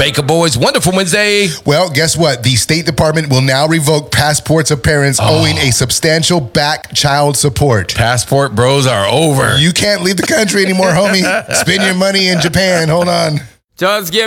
Baker Boys, wonderful Wednesday. Well, guess what? The State Department will now revoke passports of parents owing a substantial back child support. Passport bros are over. You can't leave the country anymore, homie. Spend your money in Japan. Hold on. Just give